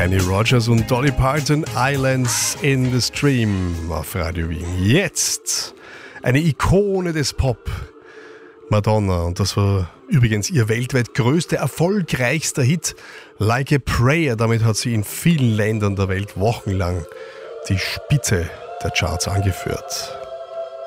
Kenny Rogers und Dolly Parton, Islands in the Stream auf Radio Wien. Jetzt eine Ikone des Pop, Madonna. Und das war übrigens ihr weltweit größter, erfolgreichster Hit, Like a Prayer. Damit hat sie in vielen Ländern der Welt wochenlang die Spitze der Charts angeführt.